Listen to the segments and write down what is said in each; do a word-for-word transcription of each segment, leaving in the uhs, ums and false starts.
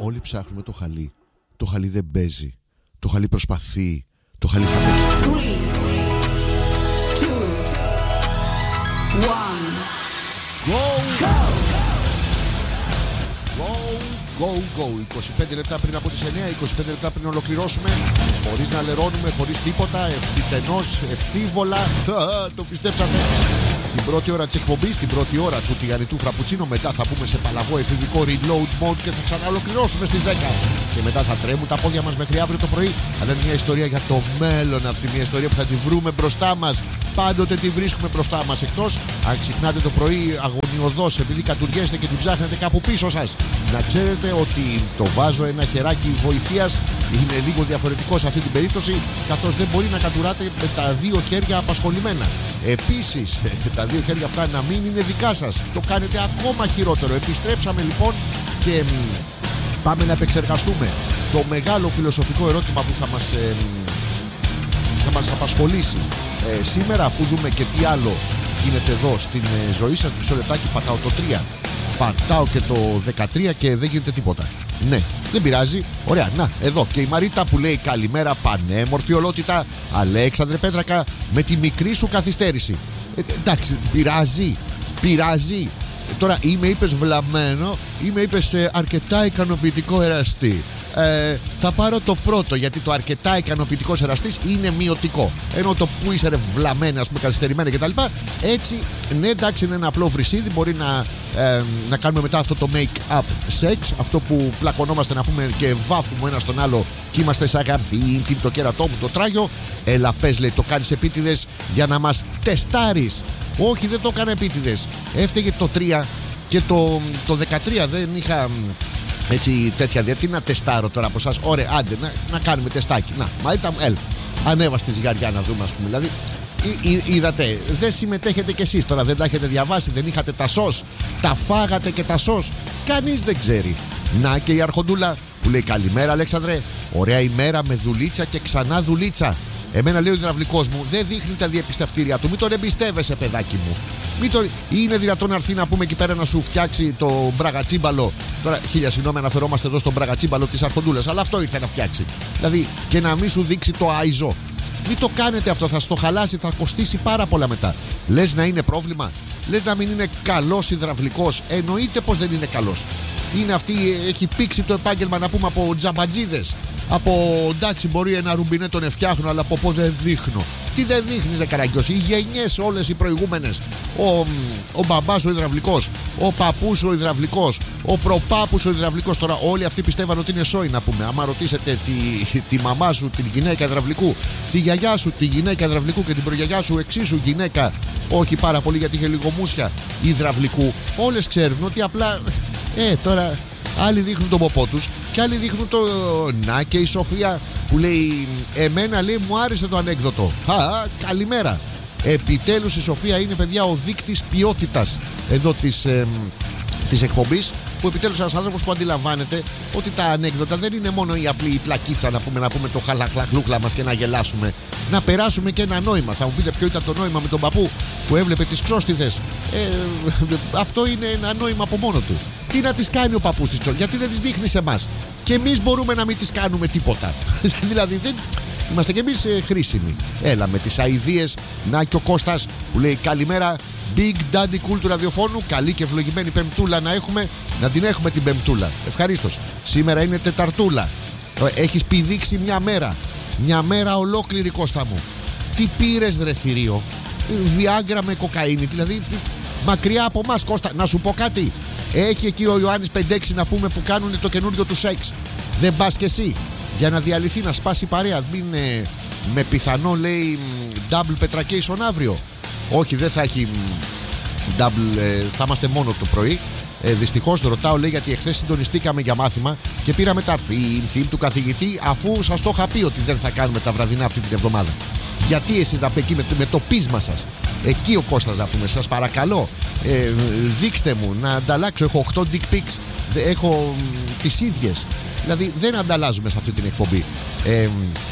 όλοι ψάχνουμε το χαλί. Το χαλί δεν παίζει. Το χαλί προσπαθεί. Το χαλί θα παίξει. three, two, one. Go! Go! Go, go, go. είκοσι πέντε λεπτά πριν από τις εννιά, είκοσι πέντε λεπτά πριν ολοκληρώσουμε. Χωρίς να λερώνουμε, χωρίς τίποτα. Ευθυτενώς, ευθύβολα. Το πιστέψατε. Την πρώτη ώρα της εκπομπής, την πρώτη ώρα του τηγανιτού φραπουτσίνο. Μετά θα πούμε σε παλαβό εφηβικό reload mode και θα ξαναολοκληρώσουμε στις δέκα. Και μετά θα τρέμουν τα πόδια μας μέχρι αύριο το πρωί. Αλλά είναι μια ιστορία για το μέλλον αυτή. Μια ιστορία που θα τη βρούμε μπροστά μας. Πάντοτε τη βρίσκουμε μπροστά μας. Εκτός αν ξυπνάτε το πρωί αγωνιωδώς επειδή κατουργέστε και την ψάχνετε κάπου πίσω σας. Να ξέρετε ότι το βάζω ένα χεράκι βοηθείας είναι λίγο διαφορετικό σε αυτή την περίπτωση, καθώς δεν μπορεί να κατουράτε με τα δύο χέρια απασχολημένα. Επίσης, τα δύο χέρια αυτά να μην είναι δικά σας. Το κάνετε ακόμα χειρότερο. Επιστρέψαμε λοιπόν και πάμε να επεξεργαστούμε το μεγάλο φιλοσοφικό ερώτημα που θα μας, ε, θα μας απασχολήσει ε, σήμερα, αφού δούμε και τι άλλο γίνεται εδώ στην ε, ζωή σας. Μισό λεπτάκι, πατάω το τρία, πατάω και το δεκατρία και δεν γίνεται τίποτα. Ναι, δεν πειράζει. Ωραία, να, εδώ και η Μαρίτα που λέει καλημέρα, πανέμορφη ολότητα. Αλέξανδρε Πέτρακα, με τη μικρή σου καθυστέρηση. Ε, εντάξει, πειράζει, πειράζει. Ε, τώρα ή με είπες βλαμμένο ή με είπες ε, αρκετά ικανοποιητικό εραστή. Ε, θα πάρω το πρώτο, γιατί το αρκετά ικανοποιητικός εραστής είναι μειωτικό. Ενώ το που είσαι ρε βλαμμένα, ας πούμε, καθυστερημένα κτλ. Έτσι, ναι, εντάξει, είναι ένα απλό βρυσίδι. Μπορεί να, ε, να κάνουμε μετά αυτό το make-up sex. Αυτό που πλακωνόμαστε να πούμε και βάφουμε ένα στον άλλο και είμαστε σαν γαμφί, το κέρατό μου, το τράγιο. Έλα, πες, λέει, το κάνεις επίτηδες για να μας τεστάρεις. Όχι, δεν το έκανα επίτηδες. Έφταιγε το τρία και το, το δεκατρία δεν είχα. Έτσι τέτοια δια. Τι να τεστάρω τώρα από εσάς. Ωραία, άντε να, να κάνουμε τεστάκι. Να, Μαρίτα μου, έλα. Ανέβα στη ζυγαριά να δούμε, ας πούμε. Δηλαδή, εί, εί, είδατε, δεν συμμετέχετε κι εσείς τώρα. Δεν τα έχετε διαβάσει, δεν είχατε τα σως. Τα φάγατε και τα σως. Κανείς δεν ξέρει. Να και η Αρχοντούλα που λέει καλημέρα, Αλέξανδρε. Ωραία ημέρα με δουλίτσα και ξανά δουλίτσα. Εμένα, λέει ο υδραυλικός μου, δεν δείχνει τα διεπιστευτήρια του. Μην τον εμπιστεύεσαι, παιδάκι μου. Μην το... Είναι δυνατόν να έρθει να πούμε εκεί πέρα να σου φτιάξει το μπραγατσίμπαλο. Τώρα, χίλια συγγνώμη, αναφερόμαστε εδώ στο μπραγατσίμπαλο της Αρχοντούλας, αλλά αυτό ήρθε να φτιάξει. Δηλαδή, και να μην σου δείξει το άιζο. Μην το κάνετε αυτό, θα στο χαλάσει, θα κοστίσει πάρα πολλά μετά. Λες να είναι πρόβλημα, λες να μην είναι καλός υδραυλικός. Εννοείται πως δεν είναι καλός. Είναι αυτή, έχει πήξει το επάγγελμα να πούμε από τζαμπατζίδες. Από εντάξει, μπορεί ένα ρουμπινέ τον φτιάχνω, αλλά από πω δεν δείχνω. Τι δεν δείχνεις, ρε Καραγκιός? Οι γενιές όλες οι προηγούμενες. Ο, ο μπαμπάς ο υδραυλικός, ο παππούς ο υδραυλικός, ο προπάπους ο υδραυλικός. Τώρα όλοι αυτοί πιστεύαν ότι είναι σόι να πούμε. Άμα ρωτήσετε τη, τη μαμά σου, την γυναίκα υδραυλικού, τη γιαγιά σου, τη γυναίκα υδραυλικού και την προγιαγιά σου εξίσου γυναίκα, όχι πάρα πολύ γιατί είχε λίγο μουσια, υδραυλικού, όλες ξέρουν ότι απλά. Ε, τώρα άλλοι δείχνουν τον ποπό τους και άλλοι δείχνουν το. Να και η Σοφία που λέει εμένα, λέει, μου άρεσε το ανέκδοτο. Α, καλημέρα. Επιτέλους η Σοφία είναι, παιδιά, ο δείκτης ποιότητας εδώ της, ε, της εκπομπής. Που επιτέλους ένας άνθρωπος που αντιλαμβάνεται ότι τα ανέκδοτα δεν είναι μόνο η απλή πλακίτσα να πούμε, να πούμε το χαλακλακλούκλα μας και να γελάσουμε. Να περάσουμε και ένα νόημα. Θα μου πείτε ποιο ήταν το νόημα με τον παππού που έβλεπε τις ξόστιδες. Ε, αυτό είναι ένα νόημα από μόνο του. Τι να τις κάνει ο παππούς τις ξόστιδες, γιατί δεν τις δείχνει σε εμάς? Και εμείς μπορούμε να μην τις κάνουμε τίποτα. Δηλαδή δεν. Είμαστε κι εμείς ε, χρήσιμοι. Έλα με τις αηδίες. Να και ο Κώστας που λέει καλημέρα. Big Daddy Cool του ραδιοφώνου. Καλή και ευλογημένη Πεμπτούλα να έχουμε. Να την έχουμε την Πεμπτούλα. Ευχαρίστως. Σήμερα είναι Τεταρτούλα. Έχεις πηδήξει μια μέρα. Μια μέρα ολόκληρη, Κώστα μου. Τι πήρες, ρε θηρίο? Βιάγκρα με κοκαίνη. Δηλαδή μακριά από μας, Κώστα. Να σου πω κάτι. Έχει εκεί ο Ιωάννης πέντε έξι να πούμε που κάνουν το καινούριο του σεξ. Δεν πας κι εσύ για να διαλυθεί, να σπάσει παρέα? Μην ε, με πιθανό, λέει, double petracation αύριο. Όχι, δεν θα έχει double, ε, θα είμαστε μόνο το πρωί. Ε, δυστυχώς ρωτάω, λέει, γιατί εχθές συντονιστήκαμε για μάθημα και πήραμε τα θύμ του καθηγητή, αφού σας το είχα πει ότι δεν θα κάνουμε τα βραδινά αυτή την εβδομάδα. Γιατί εσείς να εκεί με, με το πείσμα σας? Εκεί ο Κώστας να πούμε, σας παρακαλώ, ε, δείξτε μου να ανταλλάξω. Έχω οκτώ dick pics, έχω τις ίδιες. Δηλαδή δεν ανταλλάζουμε σε αυτή την εκπομπή. Ε,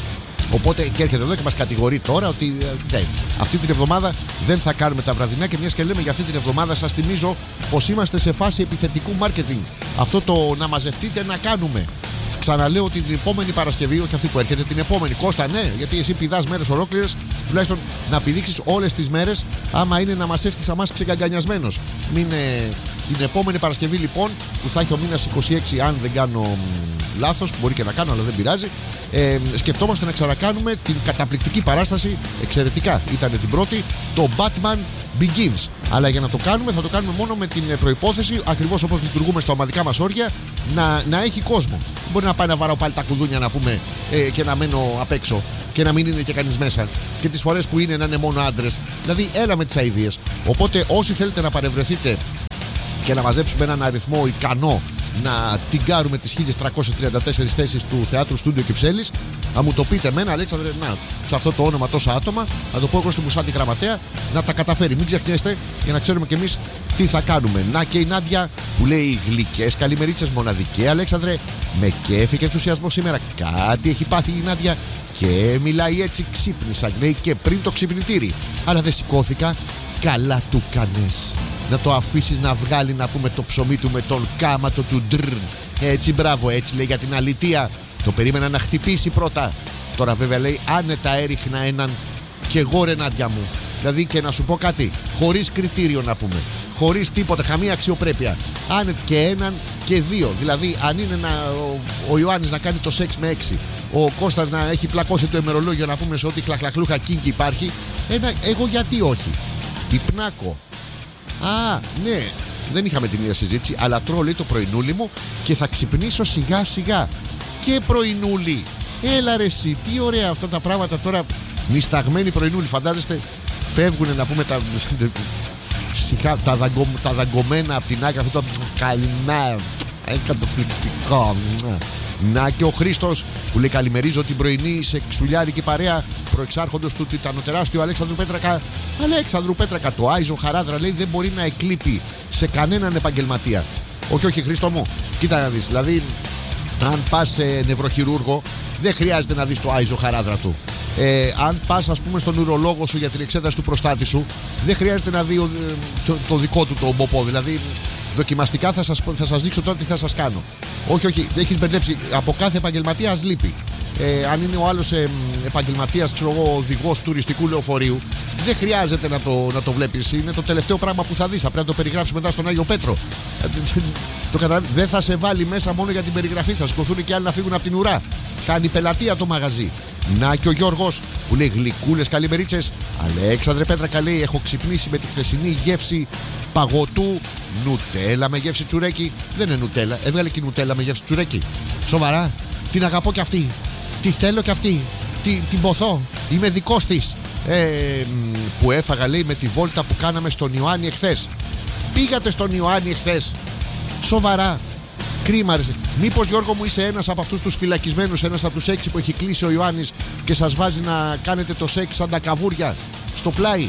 Οπότε και έρχεται εδώ και μας κατηγορεί τώρα ότι ναι, αυτή την εβδομάδα δεν θα κάνουμε τα βραδινά. Και μιας και λέμε για αυτή την εβδομάδα, σας θυμίζω πως είμαστε σε φάση επιθετικού marketing. αυτό το να μαζευτείτε να κάνουμε. Ξαναλέω ότι την επόμενη Παρασκευή, όχι αυτή που έρχεται, την επόμενη. Κώστα, ναι, γιατί εσύ πηδάς μέρες ολόκληρες. Τουλάχιστον να πηδήξεις όλες τις μέρες. Άμα είναι να μας έρθεις αμάς ξεκαγκανιασμένος. Μην ε, την επόμενη Παρασκευή λοιπόν, που θα έχει ο μήνας είκοσι έξι, αν δεν κάνω λάθος, μπορεί και να κάνω, αλλά δεν πειράζει. Ε, σκεφτόμαστε να ξανακάνουμε την καταπληκτική παράσταση. Εξαιρετικά ήταν την πρώτη, το Batman Begins. Αλλά για να το κάνουμε, θα το κάνουμε μόνο με την προϋπόθεση, ακριβώς όπως λειτουργούμε στα ομαδικά μας όρια, να, να έχει κόσμο. Μπορεί να πάει να βαράω πάλι τα κουδούνια να πούμε ε, και να μένω απ' έξω και να μην είναι και κανείς μέσα. Και τις φορές που είναι να είναι μόνο άντρες. Δηλαδή, έλα με τις αηδίες. Οπότε, όσοι θέλετε να παρευρεθείτε και να μαζέψουμε έναν αριθμό ικανό να τυγκάρουμε τις χίλιες τριακόσιες τριάντα τέσσερις θέσεις του Θεάτρου Στούντιο Κυψέλης, να μου το πείτε εμένα, Αλέξανδρε, να, σε αυτό το όνομα τόσα άτομα, να το πω εγώ στη Μουσάτη Γραμματέα, να τα καταφέρει. Μην ξεχνιέστε για να ξέρουμε κι εμείς τι θα κάνουμε. Να και η Νάντια που λέει γλυκές καλημερίτσες, μοναδικέ Αλέξανδρε, με κέφι και ενθουσιασμό σήμερα. Κάτι έχει πάθει η Νάντια και μιλάει έτσι, ξύπνησα, λέει, και πριν το ξυπνητήρι. Αλλά δεν σηκώθηκα, καλά του κάνες. Να το αφήσεις να βγάλει, να πούμε, το ψωμί του με τον κάματο του ντρ. Έτσι, μπράβο, έτσι λέει για την αλητεία. Το περίμενα να χτυπήσει πρώτα. Τώρα βέβαια λέει άνετα έριχνα έναν και εγώ, ρε Νάντια μου. Δηλαδή, και να σου πω κάτι, χωρίς κριτήριο να πούμε, χωρίς τίποτα, καμία αξιοπρέπεια. Άνετ και έναν και δύο. Δηλαδή, αν είναι να, ο, ο Ιωάννης να κάνει το σεξ με έξι, ο Κώστας να έχει πλακώσει το ημερολόγιο, να πούμε, σε ό,τι χλαχλαχλούχα κίνκι υπάρχει, ένα, εγώ γιατί όχι. Υπνάκο. Α, ναι, δεν είχαμε την ίδια συζήτηση, αλλά τρώω, λέει, το πρωινούλι μου και θα ξυπνήσω σιγά σιγά. Και πρωινούλι. Έλα ρε εσύ, τι ωραία αυτά τα πράγματα τώρα. Νησταγμένοι πρωινούλι, φαντάζεστε, φεύγουν να πούμε τα, σιγά, τα, δαγκω, τα δαγκωμένα από την άκρη. Αυτό το καλημέρα, καταπληκτικό. Να και ο Χρήστος που λέει καλημερίζω την πρωινή σε ξουλιάρικη παρέα προεξάρχοντος του τιτανοτεράστιου Αλέξανδρου Πέτρακα. Αλέξανδρου Πέτρακα, το Άιζο Χαράδρα, λέει, δεν μπορεί να εκλείπει σε κανέναν επαγγελματία. Όχι, όχι, Χρήστο μου, κοίτα να δεις. Δηλαδή, αν πας σε νευροχειρούργο, δεν χρειάζεται να δεις το Άιζο Χαράδρα του. Ε, αν πας, ας πούμε, στον ουρολόγο σου για την εξέταση του προστάτη σου, δεν χρειάζεται να δει ο, το, το δικό του το μποπό. Δηλαδή, δοκιμαστικά θα σας, θα σας δείξω τώρα τι θα σας κάνω. Όχι, όχι, έχεις μπερδέψει. Από κάθε επαγγελματία ας λείπει. Ε, αν είναι ο άλλος ε, επαγγελματίας, ξέρω εγώ, οδηγός τουριστικού λεωφορείου, δεν χρειάζεται να το, να το βλέπεις. Είναι το τελευταίο πράγμα που θα δεις. Θα πρέπει να το περιγράψεις μετά στον Άγιο Πέτρο. Το καταλαβαίνεις. Δεν θα σε βάλει μέσα μόνο για την περιγραφή. Θα σηκωθούν και άλλοι να φύγουν από την ουρά. Κάνει πελατεία το μαγαζί. Να και ο Γιώργος που λέει γλυκούλες καλημερίτσες. Αλέξανδρε Πέτρακα, λέει, έχω ξυπνήσει με τη χθεσινή γεύση παγωτού νουτέλα με γεύση τσουρέκι. Δεν είναι νουτέλα, έβγαλε και νουτέλα με γεύση τσουρέκι. Σοβαρά, την αγαπώ κι αυτή. Τη θέλω κι αυτή. Τι, την ποθώ. Είμαι δικός της. Ε, που έφαγα, λέει, με τη βόλτα που κάναμε στον Ιωάννη εχθές. Πήγατε στον Ιωάννη εχθές? Σοβαρά. Κρίμα, ρε. Μήπως, Γιώργο μου, είσαι ένας από αυτούς τους φυλακισμένους, ένας από τους έξι που έχει κλείσει ο Ιωάννης και σας βάζει να κάνετε το σεξ σαν τα καβούρια στο πλάι?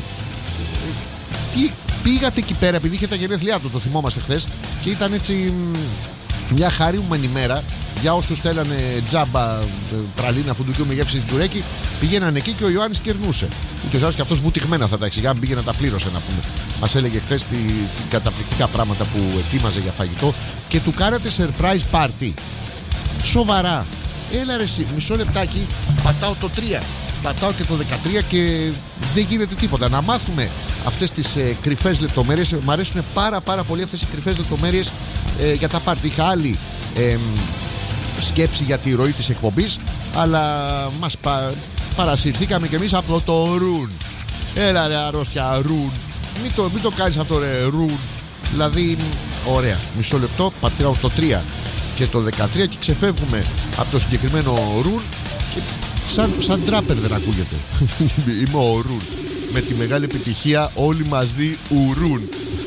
Τι, πήγατε εκεί πέρα επειδή είχε τα γενέθλιά του, το θυμόμαστε χθες, και ήταν έτσι μια χαρούμενη μέρα για όσους θέλανε τζάμπα πραλίνα φουντουκιού με γεύση τσουρέκι. Πηγαίναν εκεί και ο Ιωάννης κερνούσε. Ούτε εσάς και αυτός βουτυγμένα θα τα εξηγάμε, πήγε να τα πλήρωσε, να πούμε. Μας έλεγε χθες τι, τι καταπληκτικά πράγματα που ετοίμαζε για φαγητό και του κάνατε surprise party. Σοβαρά. Έλα ρε εσύ, μισό λεπτάκι, πατάω το τρία. Πατάω και το δεκατρία και δεν γίνεται τίποτα. Να μάθουμε αυτές τις ε, κρυφές λεπτομέρειες. Μ' αρέσουν πάρα πάρα πολύ αυτές οι κρυφές λεπτομέρειες ε, για τα πάρτι. Είχα άλλη ε, σκέψη για τη ροή της εκπομπής, αλλά μας πα, παρασυρθήκαμε κι εμείς από το ρουν. Έλα ρε αρρώστια, ρουν. Μην το, μην το κάνεις αυτό, ρε, ρουν. Δηλαδή, ωραία, μισό λεπτό, πατάω το τρία και το δεκατρία και ξεφεύγουμε από το συγκεκριμένο ρουν και σαν, σαν τράπερ δεν ακούγεται. Είμαι ο ρουν. Με τη μεγάλη επιτυχία όλοι μαζί ουρούν.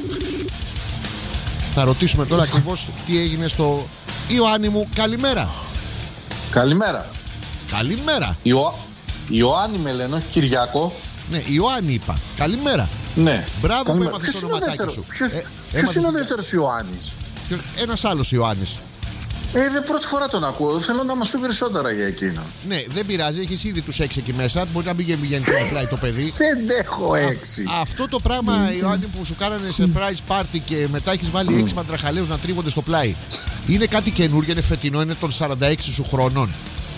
Θα ρωτήσουμε τώρα ακριβώς τι έγινε στο Ιωάννη μου. Καλημέρα. Καλημέρα. Καλημέρα. Ιω... Ιωάννη με λένε, όχι Κυριακό. Ναι, Ιωάννη είπα. Καλημέρα. Ναι. Μπράβο Καλημέρα. που έμαθες το ονοματάκι σου. Ποιος, ε, ποιος είναι ο δεύτερος Ιωάννης? Ένας άλλος Ιωάννης. Ε, δεν πρώτη φορά τον ακούω. Θέλω να μας πει περισσότερα για εκείνο. Ναι, δεν πειράζει, έχεις ήδη τους έξι εκεί μέσα. Μπορεί να μην βγαίνει πλάι το παιδί. Δεν έχω έξι. Α, αυτό το πράγμα, Ιωάννη, που σου κάνανε surprise party και μετά έχεις βάλει έξι μαντραχαλαίους να τρίβονται στο πλάι. Είναι κάτι καινούργιο, είναι φετινό, είναι των σαράντα έξι σου χρονών.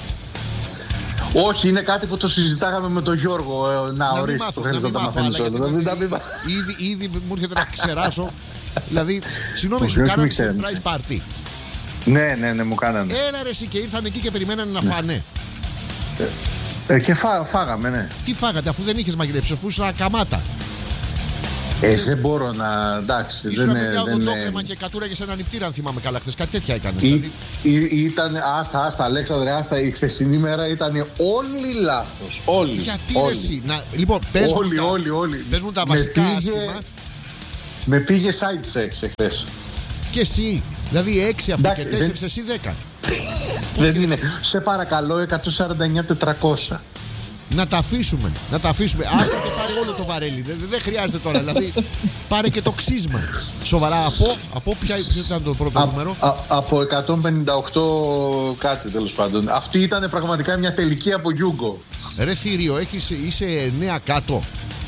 Όχι, είναι κάτι που το συζητάγαμε με τον Γιώργο. Ε, να, να ορίστε, μάθω, θέλεις να, να, να τα μαθαίνεις όλα. Ήδη, ήδη μου έρχεται να ξεράσω. Δηλαδή, συγγνώμη, Όχι, σου όχι, κάνανε μην ξέρεις. surprise party. Ναι, ναι, ναι, μου κάνανε. Έλα ρε εσύ, και ήρθαν εκεί και περιμένανε να φάνε. Ε, και φά, φάγαμε, ναι. Τι φάγατε, αφού δεν είχες μαγειρέψει, αφού ήσουν καμάτα. Ε, δεν μπορώ να. Εντάξει, Ήσουν δεν παιδιά είναι. Δεν οδοντόκρεμα είναι. και κατούραγε σε ένα νηπτήρα, αν θυμάμαι καλά. Χθες κάτι τέτοια έκανε. Ή, Δηλαδή, ή, ήταν, άστα, άστα, Αλέξανδρε, άστα, η χθεσινή μέρα ήταν όλοι λάθος. Όλοι. γιατί όλοι. ρε εσύ. Να, λοιπόν, πες Όλοι, μου τα, όλοι, όλοι. πες μου τα Με βασικά πήγε- άσχημα. Με πήγε side sex εχθές. Και εσύ. Δηλαδή έξι αυτοί Εντάξει, και δεν- τέσσερις εσύ δέκα. Δεν είναι. Σε παρακαλώ, εκατόν σαράντα εννιά τετρακόσια. Να τα αφήσουμε. Να τα αφήσουμε. Άστα και πάρε όλο το βαρέλι. Δεν, δεν χρειάζεται τώρα. Δηλαδή, πάρε και το ξύσμα. Σοβαρά, από, από ποια, ποιο ήταν το πρώτο Α, νούμερο. α, από εκατόν πενήντα οκτώ κάτι τέλος πάντων. Αυτή ήταν πραγματικά μια τελική από Γιούγκο. Ρε Θήριο, έχεις, είσαι εννέα κάτω.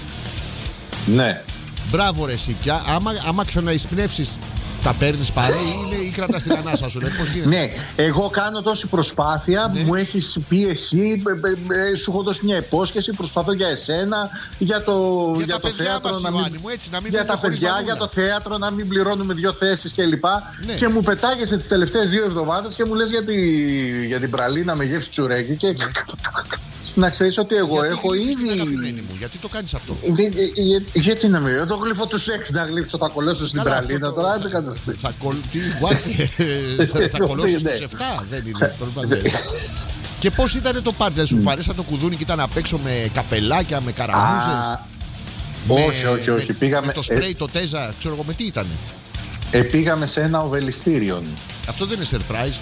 Ναι. Μπράβο ρε εσύ. Και άμα, άμα ξαναεισπνεύσεις, τα παίρνεις παρέ ή, είναι, ή κρατάς την ανάσα σου. Δηλαδή, πώς γίνεται. Ναι, εγώ κάνω τόση προσπάθεια, Ναι. μου έχεις πει εσύ, ε, ε, ε, σου έχω δώσει μια υπόσχεση, προσπαθώ για εσένα, για το, Για για τα το παιδιά θέατρο μας, να Ιωάννη μην, μου, έτσι, να μην για μείνουμε τα χωρίς παιδιά, μανούλα. για το θέατρο να μην πληρώνουμε δύο θέσεις κλπ. Ναι. Και μου πετάγεσαι τις τελευταίες δύο εβδομάδες και μου λες για, τη, για την πραλίνα με γεύση τσουρέκι και να ξέρεις ότι εγώ Γιατί έχω γλύφεις την ήδη... αγαπημένη μου, γιατί το κάνεις αυτό. Ε, ε, ε, Γιατί να μην, εδώ γλύφω τους έξι να γλύψω, θα κολλήσω στην Καλά, πραλίνα αυτό το- τώρα, θα- δεν καταστεί. Θα κολλ- τι, what? Ε, θα- Θα κολλώσεις Ναι. στους εφτά, δεν είναι. τέλος πάντων. Και πώς ήταν το πάρτι, δηλαδή σου βαρέσαν το κουδούνι και ήταν απ' έξω με καπελάκια, με καραμούζες. Α, με- όχι, όχι, όχι, με- πήγαμε- Με το ε- σπρέι, το τέζα, ξέρω εγώ με τι ήταν. Ε, πήγαμε σε ένα οβελιστήριο. Αυτό δεν είναι surprise.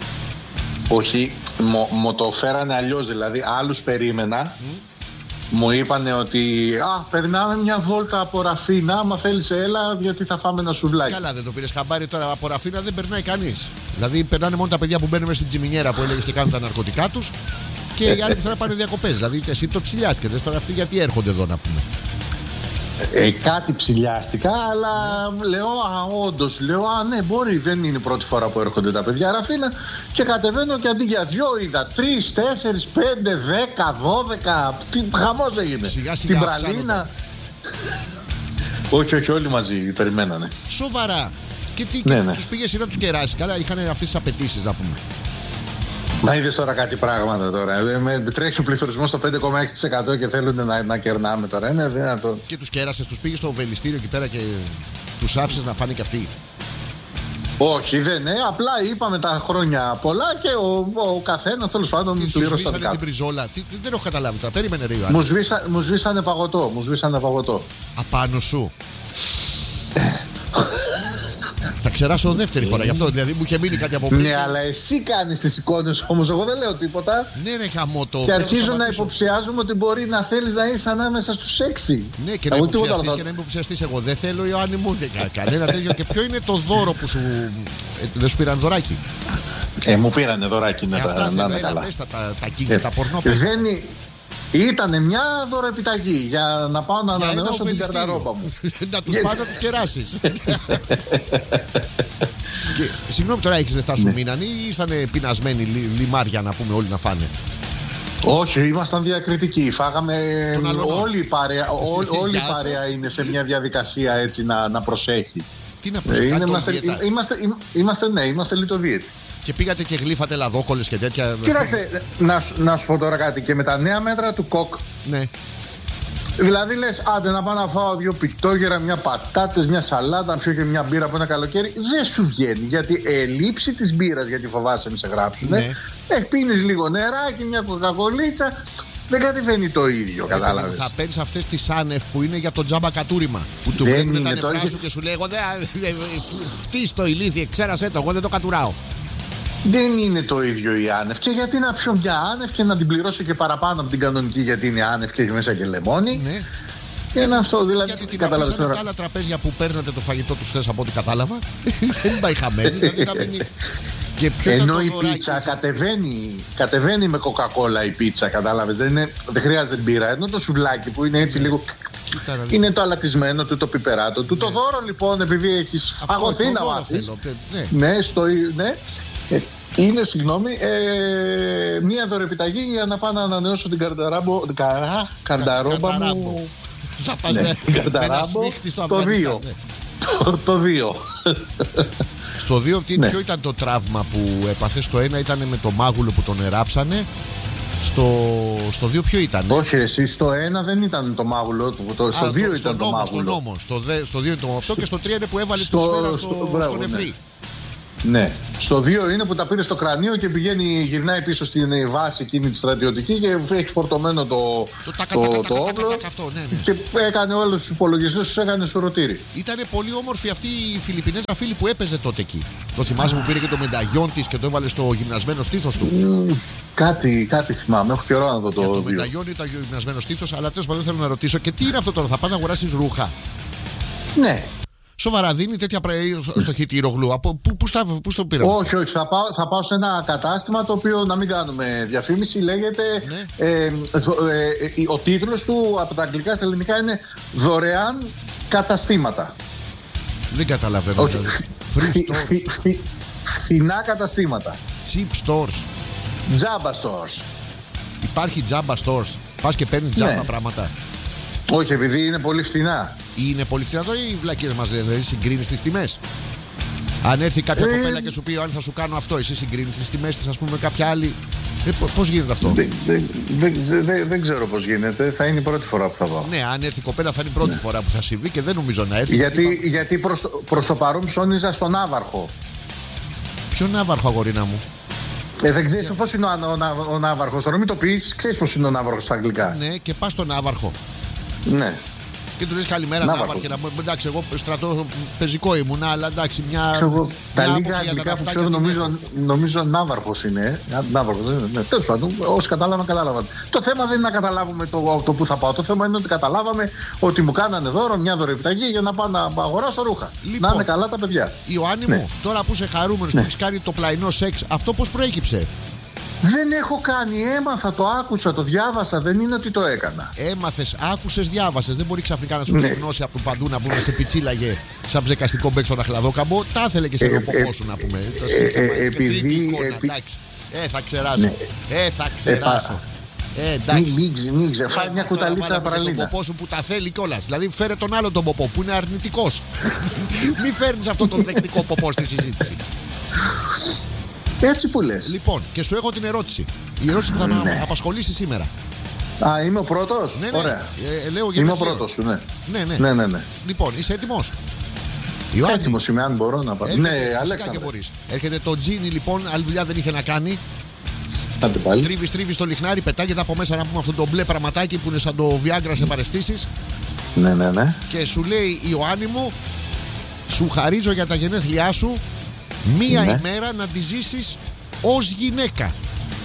Όχι, μου, μου το φέρανε αλλιώς. Δηλαδή, άλλους περίμενα. Μου είπανε ότι α, περνάμε μια βόλτα από Ραφίνα. Άμα θέλεις, έλα, γιατί θα φάμε ένα σουβλάκι. Καλά, δεν το πήρες χαμπάρι τώρα. Από Ραφίνα δεν περνάει κανείς. Δηλαδή, περνάνε μόνο τα παιδιά που μπαίνουν μέσα στην τσιμινιέρα που έλεγες και κάνουν τα ναρκωτικά τους και οι άλλοι που θέλουν να πάνε διακοπές. Δηλαδή, εσύ το ψηλιάσκετε. Τώρα αυτοί γιατί έρχονται εδώ να πούμε. Ε, κάτι ψηλιάστηκα, αλλά λέω, α, όντως, λέω, α, ναι, μπορεί, δεν είναι η πρώτη φορά που έρχονται τα παιδιά Ραφίνα. Και κατεβαίνω και αντί για δυο είδα τρεις, τέσσερις, πέντε, δέκα, δώδεκα. Τι χαμός έγινε. Σιγά, σιγά Την αυξάνονται. πραλίνα. Όχι, όχι, όλοι μαζί περιμένανε. Σοβαρά. Και τι, Ναι, και ναι. τους πήγες εσύ να τους κεράσεις. Καλά, είχαν αυτές τις απαιτήσεις να πούμε. Μα είδες τώρα κάτι πράγματα τώρα. Ε, με, τρέχει ο πληθωρισμός στο πέντε κόμμα έξι τοις εκατό και θέλουν να, να κερνάμε τώρα. Είναι δυνατό. Και τους κέρασες, τους πήγες στο οβελιστήριο εκεί πέρα και τους άφησες να φάνε και αυτοί. Όχι, δεν είναι. Απλά είπαμε τα χρόνια πολλά και ο, ο καθένα τέλος πάντων Και τους πλήρωσε τα σβήσανε δικά την του. πριζόλα. Τι, τι- δεν έχω καταλάβει τώρα. Περίμενε ρε Ιωάννη. Μου, σβήσα, μου σβήσανε παγωτό. Μου σβήσανε παγωτό. Απάνω σου. Θα ξεράσω δεύτερη φορά γι' αυτό. Δηλαδή μου είχε μείνει κάτι από πριν. Ναι, αλλά εσύ κάνεις τις εικόνες όμως. Εγώ δεν λέω τίποτα. Ναι, ρε χαμό το. Και πρέπει αρχίζω να σταματήσω. υποψιάζουμε ότι μπορεί να θέλεις να είσαι ανάμεσα στους έξι. Ναι, και να Εγώ τίποτα υποψιαστείς άλλο. και να υποψιαστείς. Εγώ δεν θέλω, Ιωάννη μου, δεν κα- κανένα τέτοιο. Και ποιο είναι το δώρο που σου. Ε, δεν σου πήραν δωράκι. Ε, μου πήρανε δωράκι Ε, να, αυτά τα- να θέλω, είναι έλα, καλά. πες τα, τα, τα κίνητα, τα πορνό. πες τα. Δεν είναι. Ήτανε μια δωροεπιταγή για να πάω να Για ένα ανανεώσω την οβελιστήριο. καρδαρόπα μου. Να τους πας να τους κεράσεις. Και, συγγνώμη τώρα, έχεις λεφτά Ναι. σου μείναν ή ήσαν πεινασμένοι λι- λιμάρια να πούμε όλοι να φάνε. Όχι, ήμασταν διακριτικοί. Φάγαμε. Τον άλλο. Όλη η παρέα, ό- όλη η Γεια σας. παρέα είναι σε μια διαδικασία έτσι να, να προσέχει. Τι να Ε, προσέχει, είναι, κάτι είμαστε, δίαιτα. είμαστε, είμαστε, ναι, είμαστε λιτοδίαιτοι. Και πήγατε και γλύφατε λαδόκολλες και τέτοια. Κοίταξε, να, σου- να σου πω τώρα κάτι και με τα νέα μέτρα του κοκ. Ναι. Δηλαδή λες, άντε να πάω να φάω δύο πιτόγερα, μια πατάτες, μια σαλάτα, να πιω και μια μπύρα από ένα καλοκαίρι. Δεν σου βγαίνει γιατί ελείψη της μπύρας, γιατί φοβάσαι μην σε γράψουνε. Ναι. Ε, πίνεις λίγο νεράκι, μια κοκακολίτσα. Δεν κατεβαίνει το ίδιο, κατάλαβες. Θα παίρνει αυτές τις άνευ που είναι για το τζάμπα κατούριμα. Που του Δεν βλέπουν τα είναι, νεφρά τώρα σου και- και σου λέει: Εγώ δεν. Φτύς το ηλίθιε, ξέρασέ το, εγώ δεν το κατουράω. Δεν είναι το ίδιο η άνευ. Και γιατί να πιω μια άνευ και να την πληρώσω και παραπάνω από την κανονική, γιατί είναι άνευ και έχει μέσα και λεμόνι. Ναι. Και είναι αυτό, δηλαδή. Γιατί την Κατάλαβες αφήσανε τώρα. τα άλλα τραπέζια που παίρνατε το φαγητό του χθες από ό,τι κατάλαβα. Δεν πάει χαμένη. Δηλαδή να μην... Και ποιο Ενώ ήταν η το δωράκι, πίτσα κατεβαίνει, κατεβαίνει με κοκακόλα η πίτσα, κατάλαβες. Δεν, είναι, δεν χρειάζεται μπύρα. Ενώ το σουβλάκι που είναι έτσι λίγο. Κοίτα, είναι το αλατισμένο του, το πιπεράτο του. Ναι. Το δώρο λοιπόν, επειδή έχεις φαγωθεί να μάθεις. Ναι. Ναι, στο, ναι. Ε, είναι, συγγνώμη, ε, μία δωρεπιταγή για να πάω να ανανεώσω την καρνταράμπο. Καρά, καρνταρόμπα μου. Θα πας ναι, με, καρνταράμπο. Με το δύο. Ναι. Το, το δύο. Στο δύο, ναι. Ποιο ήταν το τραύμα που έπαθε? Στο ένα ήταν με το μάγουλο που τον εράψανε. Στο, στο δύο ποιο ήταν? Όχι, εσύ, στο ένα δεν ήταν το μάγουλο. Το, στο δύο το, ήταν το νόμο, μάγουλο. Στο νόμο. Στο, δε, στο δύο ήταν το αυτό και στο τρία είναι που έβαλε στο, τη σφαίρα στο, στο, στο, στο νεφρί. Ναι. Ναι. Στο δύο είναι που τα πήρε στο κρανίο και πηγαίνει, γυρνάει πίσω στην βάση εκείνη τη στρατιωτική και έχει φορτωμένο το, το, το, το όπλο. Και έκανε όλους τους υπολογιστές, τους έκανε σουρωτήρι. Ήταν πολύ όμορφη αυτή η Φιλιππινέζα φίλη που έπαιζε τότε εκεί. Το θυμάσαι που πήρε και το μενταγιόν της και το έβαλε στο γυμνασμένο στήθος του? Mm, κάτι, κάτι θυμάμαι, έχω καιρό να δω το. Το μενταγιόν ήταν γυμνασμένο στήθος, αλλά τέλος πάντων θέλω να ρωτήσω, και τι είναι αυτό τώρα, θα πας να αγοράσεις ρούχα? Ναι. Σοβαρά δίνει τέτοια πραγμάτια στο, στο χιτηρογλού? Από πού, πού, στα, πού στο πήραμε? Όχι, όχι. Θα πάω, θα πάω σε ένα κατάστημα το οποίο, να μην κάνουμε διαφήμιση, λέγεται. Ναι. Ε, ε, ε, ο τίτλος του από τα αγγλικά στα ελληνικά είναι δωρεάν καταστήματα. Δεν καταλαβαίνω. Όχι. Free stores. Φθηνά καταστήματα. Cheap stores. Jabba stores. Υπάρχει Jabba stores? Πας και παίρνεις Jabba ναι. πράγματα? Όχι, επειδή είναι πολύ φθηνά. Είναι πολύ φθηνά τώρα ή οι βλακίες μας λένε? Δηλαδή συγκρίνεις τις τιμές? Αν έρθει κάποια ε... κοπέλα και σου πει αν θα σου κάνω αυτό, εσύ συγκρίνεις τις τιμές της, ας πούμε, με κάποια άλλη? Ε, πώς γίνεται αυτό? Δεν δε, δε, δε, δε ξέρω πώς γίνεται. Θα είναι η πρώτη φορά που θα δω. Ναι, αν έρθει η κοπέλα θα είναι η πρώτη ναι. φορά που θα συμβεί και δεν νομίζω να έρθει. Γιατί, είπα... γιατί προς, το, προς το παρόν ψώνιζα στον Ναύαρχο. Ποιο Ναύαρχο, αγορίνα μου? Ε, δεν ξέρεις yeah. πώς είναι ο, ο, ο Ναύαρχος. Τώρα μην το πεις, ξέρεις πώς είναι ο Ναύαρχος στα αγγλικά. Ναι, και πας στον Ναύαρχο. Ναι. Και του λες καλημέρα, Ναύαρχε. Εντάξει, εγώ στρατό πεζικό ήμουνα, αλλά εντάξει, μια. Ξέρω, μια τα λίγα αγγλικά που ξέρω, νομίζω, νομίζω Ναύαρχος είναι. Ναύαρχος, ναι, τέλος πάντων, όσοι κατάλαβαν, κατάλαβαν. Το θέμα δεν είναι να καταλάβουμε το, το που θα πάω. Το θέμα είναι ότι καταλάβαμε ότι μου κάνανε δώρο μια δωρεπιταγή για να πάω να αγοράσω ρούχα. Λοιπόν, να είναι καλά τα παιδιά. Ιωάννη ναι. μου, τώρα που είσαι χαρούμενος, ναι. που έχεις κάνει το πλαϊνό σεξ, αυτό πώς προέκυψε? Δεν έχω κάνει, έμαθα, το άκουσα, το διάβασα, δεν είναι ότι το έκανα. Έμαθες, άκουσες, διάβασες. Δεν μπορεί ξαφνικά να σου πει γνώση από παντού να πούμε σε πιτσίλαγε σαν ψεκαστικό μπέκ στον Αχλαδόκαμπο. Τα ήθελε και σε το ποπό σου να πούμε. Επειδή. Ε, θα ξεράσω. Ε, θα ξεράσω. Ε, εντάξει. Μην μην ξε, φάει μια κουταλίτσα παραλίνα. Τον ποπό σου που τα θέλει κιόλας. Δηλαδή φέρε τον άλλο τον ποπό που είναι αρνητικός. Μην φέρνεις αυτόν τον δεκτικό ποπό στη συζήτηση. Έτσι που λες. Λοιπόν, και σου έχω την ερώτηση. Η ερώτηση που θα ναι. με απασχολήσει σήμερα. Α, είμαι ο πρώτος. Ναι, ναι. Ωραία. Ε, λέω για είμαι ο πρώτος σου, ναι. Ναι, ναι. ναι, ναι, ναι. Λοιπόν, είσαι έτοιμος? Έτοιμος είμαι, αν μπορώ να πάρω. Ναι, Αλέξανδρε. Έρχεται το τζίνι, λοιπόν, άλλη δουλειά δεν είχε να κάνει. Τρίβει, τρίβει στο λιχνάρι, πετάγεται από μέσα να πούμε αυτό το μπλε πραγματάκι που είναι σαν το Viagra σε παραισθήσεις. Ναι, ναι, ναι. Και σου λέει, Ιωάννη μου, σου χαρίζω για τα γενέθλιά σου μία ναι. ημέρα να τη ζήσεις ως γυναίκα.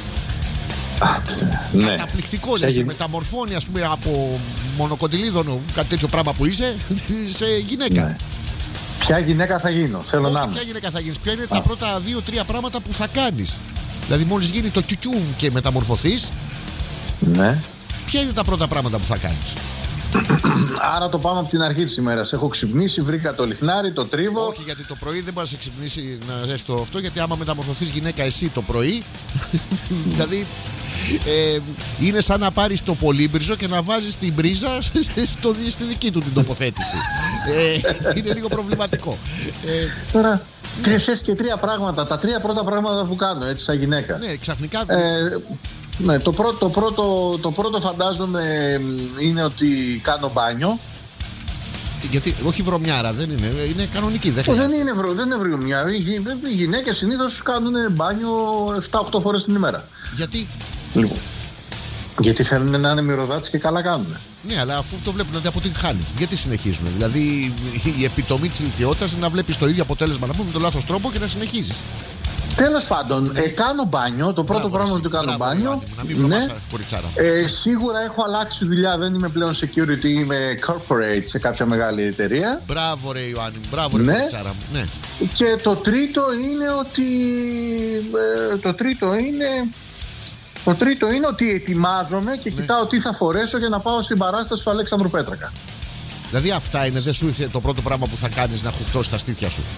Ναι. Καταπληκτικό, δηλαδή σε μεταμορφώνει, ας πούμε, από μονοκοντιλίδωνο, κάτι τέτοιο πράγμα που είσαι, σε γυναίκα. Ναι. Ποια γυναίκα θα γίνω, θέλω Όχι να είμαι. Ποια γυναίκα θα γίνεις, ποια είναι Α. τα πρώτα δύο-τρία πράγματα που θα κάνεις? Δηλαδή, μόλις γίνει το κιουκιούβ και μεταμορφωθείς, ναι. ποια είναι τα πρώτα πράγματα που θα κάνεις? Άρα το πάμε από την αρχή της ημέρας. Έχω ξυπνήσει, βρήκα το λιχνάρι, το τρίβω. Όχι, γιατί το πρωί δεν μπορεί να σε ξυπνήσει να έρθει το αυτό, γιατί άμα μεταμορφωθείς γυναίκα εσύ το πρωί, δηλαδή ε, είναι σαν να πάρεις το πολύμπριζο και να βάζεις την μπρίζα στο, στη δική του την τοποθέτηση. ε, είναι λίγο προβληματικό. Ε, Τώρα, ναι. θες και τρία πράγματα. Τα τρία πρώτα πράγματα που κάνω, έτσι, σαν γυναίκα. Ναι, ξαφνικά. Ε, Ναι, το πρώτο, το, πρώτο, το πρώτο φαντάζομαι είναι ότι κάνω μπάνιο. Γιατί, όχι βρωμιάρα, δεν είναι, είναι κανονική. Δεν, δεν είναι, βρο, δεν είναι βρωμιάρα. Οι, οι γυναίκες συνήθως κάνουν μπάνιο επτά οχτώ φορές την ημέρα. Γιατί? Λοιπόν, γιατί θέλουν να είναι μυρωδάτες και καλά κάνουν. Ναι, αλλά αφού το βλέπουν ότι αποτυγχάνει, γιατί συνεχίζουν? Δηλαδή η επιτομή της ηλικιότητας είναι να βλέπεις το ίδιο αποτέλεσμα, να πούμε με τον λάθος τρόπο και να συνεχίζεις. Τέλος πάντων, ε, κάνω μπάνιο. Το πρώτο Μπράβο, πράγμα εσύ. που κάνω Μπράβο, μπάνιο. Ιωάννη μου, να μην βρωμάσα, κοριτσάρα. Ε, σίγουρα έχω αλλάξει δουλειά. Δεν είμαι πλέον security, είμαι corporate σε κάποια μεγάλη εταιρεία. Μπράβο, ρε Ιωάννη, μπράβο, ρε Ναι. κοριτσάρα μου. Ναι. Και το τρίτο είναι ότι. Ε, το τρίτο είναι. Το τρίτο είναι ότι ετοιμάζομαι και Ναι. κοιτάω τι θα φορέσω για να πάω στην παράσταση του Αλέξανδρου Πέτρακα. Δηλαδή αυτά είναι, δεν σου ήρθε το πρώτο πράγμα που θα κάνεις να χουφτώσεις τα στήθια σου?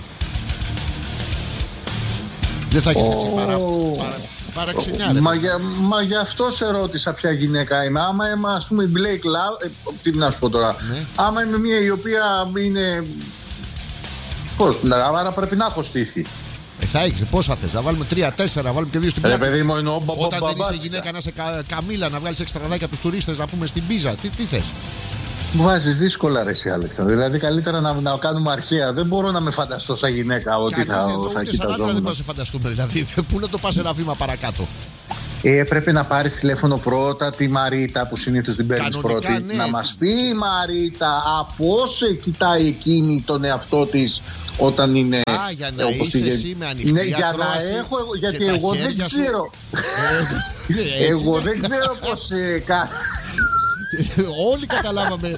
Δεν θα έχεις έτσι παρα, παρα, παραξενιά, ρε. Μα, για, μα γι' αυτό σε ρώτησα ποια γυναίκα είμαι. Άμα είμαι, ας πούμε, η Blake Love, ε, τι να σου πω τώρα. Ναι. Άμα είμαι μια η οποία είναι. Πώς, να, άρα πρέπει να έχω στήθη. Ε, θα έχεις, πόσα θες, να βάλουμε τρία, τέσσερα, να βάλουμε και δύο στην Ρε πλάτη. παιδί μου, εννοώ μπα, μπα, Όταν δεν είσαι μπαμπάτσικα. γυναίκα να είσαι κα, καμίλα, να βγάλεις εξτραδάκια από τους τουρίστες, να πούμε στην πίζα. Τι, τι θες? Μου βάζεις δύσκολα, ρε εσύ, Αλέξανδρε. Δηλαδή, καλύτερα να, να κάνουμε αρχαία. Δεν μπορώ να με φανταστώ σαν γυναίκα ότι Κανείς θα, εδώ, θα ούτε σαν άντρα δεν κοιταζόμουν. μπορούμε να σε φανταστούμε. Δηλαδή, πού να το πας ένα βήμα παρακάτω. Ε, πρέπει να πάρεις τηλέφωνο πρώτα τη Μαρίτα που συνήθως την παίρνεις Κανονικά, πρώτη. ναι. Να μας πει η Μαρίτα από όσο κοιτάει εκείνη τον εαυτό της όταν είναι. Α, για να ε, όπως είσαι τη- εσύ με ανοιχτή Ναι, για ακρόαση να έχω. εγώ- και Γιατί τα εγώ δεν χέρια σου- ξέρω. Ε, έτσι Εγώ είναι. δεν ξέρω πώς ε, κα- Όλοι καταλάβαμε.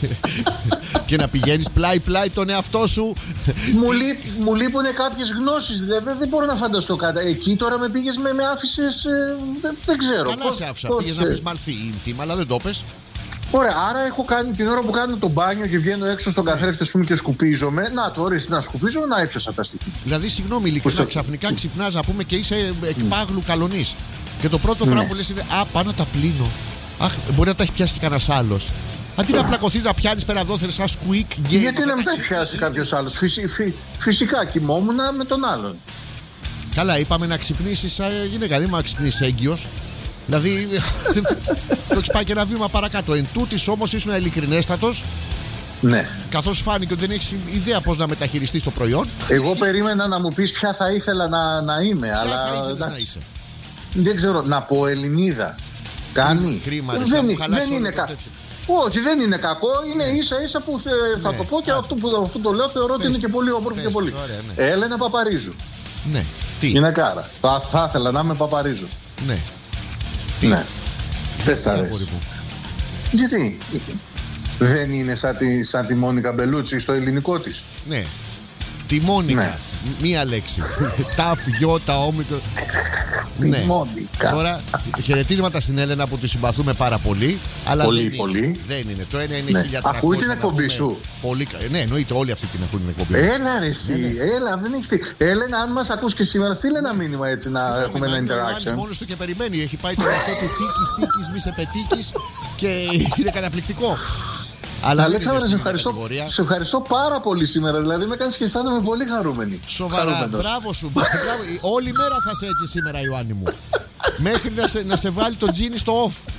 Και να πηγαίνεις πλάι-πλάι τον εαυτό σου. μου, λείπ, μου λείπουν κάποιες γνώσεις. Δηλαδή δεν μπορώ να φανταστώ κάτι. Εκεί τώρα με πήγες με, με άφησες. ε, δεν, δεν ξέρω. Καλά Πώς- σε άφησα. πώς, Πήγες ε, να πεις μαλθή θύμα, αλλά δεν το πες. Ωραία, άρα έχω κάνει την ώρα που κάνω το μπάνιο και βγαίνω έξω στον καθρέφτη ας πούμε, και σκουπίζομαι. Να το ορίστε να σκουπίζω, να έπιασα τα στοιχεία. Δηλαδή, συγγνώμη, ειλικρινά, Πώς το- ξαφνικά ξυπνάς να πούμε και είσαι εκπάγλου καλονής. Και το πρώτο πράγμα που λες είναι α, πάω να τα πλύνω. Αχ, μπορεί να τα έχει πιάσει και κανένας άλλος. Αντί να πλακωθείς να πιάνεις περαδόθερες σαν squeak game. Γιατί να μην τα πιάσει κάποιο άλλο. Φυσικά κοιμόμουν με τον άλλον. Καλά, είπαμε να ξυπνήσεις σαν γυναίκα, δεν να ξυπνήσεις έγκυος. Δηλαδή, το έχεις πάει και ένα βήμα παρακάτω. Εν τούτης όμως ήσουν ειλικρινέστατος, Ναι. καθώς φάνηκε ότι δεν έχεις ιδέα πώς να μεταχειριστείς το προϊόν. Εγώ περίμενα να μου πεις ποια θα ήθελα να, να είμαι, Ποια αλλά θα ήθελες να εντάξει, είσαι? δεν ξέρω, να πω Ελληνίδα. Κάνει. Κρίμα, ρε, δεν σαν μου είναι, χαλάσει δεν όλο είναι το κα... τέτοιο. Όχι, δεν είναι κακό. Είναι ίσα ίσα που θε- θα Ναι. το πω και αυτό που αφού το λέω θεωρώ ότι Πες είναι και το. πολύ όμορφο Πες και το, πολύ. ωραία, ναι. Έλενα Παπαρίζου. Ναι, τι, Γυναικάρα. Θα, θα ήθελα να είμαι Παπαρίζου. ναι. Τι, Ναι. Δεν σ' τι, αρέσει. αγόρι μου. Γιατί δεν είναι σαν τη, σαν τη Μόνικα Μπελούτσι στο ελληνικό της. Ναι. Τη Μόνικα. Ναι. Μία λέξη. Τα φιώτα όμικρο. Τη Μόνικα. Τώρα χαιρετίσματα στην Έλενα που τη συμπαθούμε πάρα πολύ. Αλλά Πολύ, δεν είναι. πολύ. Δεν είναι. Το ένα είναι Ναι. χίλια τριακόσια. Ακούει την να εκπομπή πούμε σου? Πολύ... κα- Ναι, εννοείται όλοι αυτοί την ακούν την εκπομπή. Έλα ρε εσύ, έλα, δεν έχεις τι. Έλενα, αν μας ακούς και σήμερα, στείλε ένα μήνυμα έτσι να έχουμε ένα Ο Ιωάννης interaction. μόνος του και περιμένει. Έχει πάει το αυτό του τίκης, τίκης, μη σε πετίκης και είναι καταπληκτικό. Αλλά δεν είναι Αλέξανδρα, σε στην ευχαριστώ, κατηγορία. σε ευχαριστώ πάρα πολύ σήμερα. Δηλαδή, με κάνεις και αισθάνομαι πολύ χαρούμενη. Σοβαρά, Χαρούμενος. μπράβο σου. μπράβο. Όλη μέρα θα είσαι έτσι σήμερα, Ιωάννη μου. Μέχρι να σε, να σε βάλει το τζίνι στο off.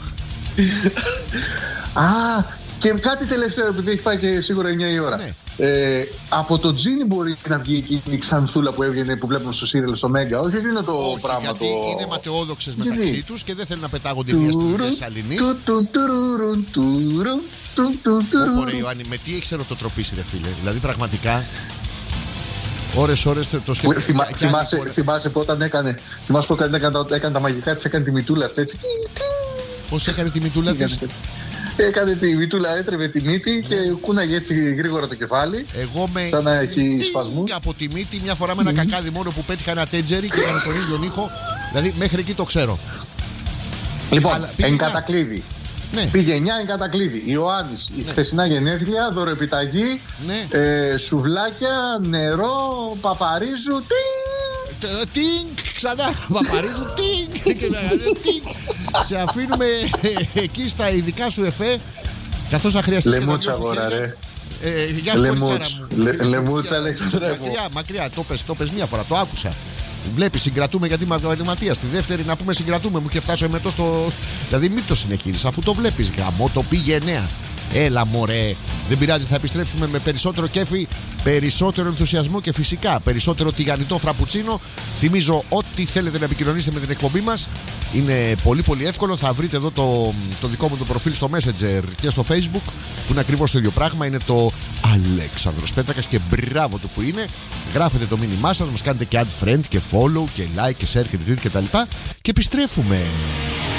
Α, και κάτι τελευταίο, επειδή έχει πάει και σίγουρα εννιά η ώρα. Ναι. Ε, από το τζίνι μπορεί να βγει εκείνη η ξανθούλα που έβγαινε που βλέπουμε στο σύριαλ στο Μέγκα. Όχι, δεν είναι το Όχι, πράγμα γιατί το. είναι ματαιόδοξες Γιατί? μεταξύ τους και δεν θέλουν να πετάγονται μία στην ίδια σαλινής. Του, του, τουρουρουν, τουρου, του, του, τουρουρουν. Ωραία, Ιωάννη, με τι έχει ερωτοτροπήσει, ρε φίλε. Δηλαδή, πραγματικά. Ώρες, ώρες το Που σκέφτομαι. θυμά- Και- και άλλη θυμάσαι, φορά. θυμάσαι που όταν έκανε, θυμάσαι που έκανε, έκανε, τα- έκανε τα μαγικά της, έκανε τη μητούλα της έτσι. Πώς έκανε τη μητούλα της. Έκανε τη μητούλα, έτρεβε τη μύτη και κούναγε έτσι γρήγορα το κεφάλι. Εγώ με. Σαν να έχει τίνγκ σπασμούς. Από τη μύτη, μια φορά με ένα κακάδι μόνο που πέτυχα ένα τέτζερι και έκανε τον ίδιο ήχο. Δηλαδή, μέχρι εκεί το ξέρω. Λοιπόν, Αλλά πήγε εν εννιά. κατακλείδη. Ναι. Πήγε εννιά εν κατακλείδη. Ιωάννης, η χθεσινά γενέθλια, δωροεπιταγή, Ναι. ε, σουβλάκια, νερό, παπαρίζου. Τι! Τε- Τίνγκ, ξανά. Παπαρίζου, τίνγκ. Και να- τίνγκ. Σε αφήνουμε ε, εκεί στα ειδικά σου εφέ. Καθώς θα χρειαστείς και να Λεμούτσα, νιώσεις αγορά, χέρια. ρε. Ε, Γεια σου, κοριτσάρα Λεμούτς. μου. Λε- Λεμούτσα, Αλέξανδρε μου. Μακριά, μακριά. Το πες, το πες μία φορά, το άκουσα. Βλέπεις, συγκρατούμε γιατί είμαι επαγγελματίας. Στη δεύτερη να πούμε συγκρατούμε. Μου είχε φτάσει ο εμετός στο. Δηλαδή μην το συνεχίζεις αφού το βλέπεις. Γαμό το πήγε εννέα. Έλα μωρέ. Δεν πειράζει, θα επιστρέψουμε με περισσότερο κέφι, περισσότερο ενθουσιασμό και φυσικά περισσότερο τηγανιτό φραπουτσίνο. Θυμίζω ότι θέλετε να επικοινωνήσετε με την εκπομπή μας. Είναι πολύ πολύ εύκολο. Θα βρείτε εδώ το, το δικό μου το προφίλ στο Messenger και στο Facebook που είναι ακριβώς το ίδιο πράγμα. Είναι το Αλέξανδρος Πέτρακας και μπράβο του που είναι. Γράφετε το μήνυμά σας, μας κάνετε και add friend και follow και like και share και retweet και τα λοιπά. Και επιστρέφουμε.